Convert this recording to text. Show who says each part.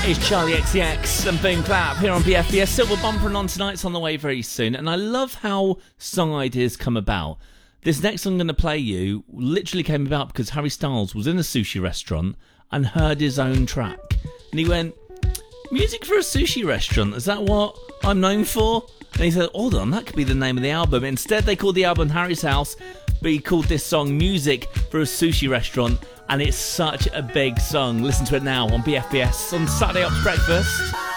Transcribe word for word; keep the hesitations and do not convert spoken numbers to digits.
Speaker 1: is Charlie X C X and Boom Clap here on B F B S. Silver Bumper and on tonight's on the way very soon. And I love how song ideas come about. This next song I'm going to play you literally came about because Harry Styles was in a sushi restaurant and heard his own track. And he went, music for a sushi restaurant, is that what I'm known for? And he said, hold on, that could be the name of the album. Instead, they called the album Harry's House, but he called this song Music for a Sushi Restaurant. And it's such a big song. Listen to it now on B F B S on Saturday Ops Breakfast.